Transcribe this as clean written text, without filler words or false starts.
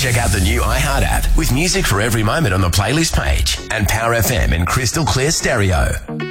Check out the new iHeart app with music for every moment on the playlist page and Power FM in crystal clear stereo.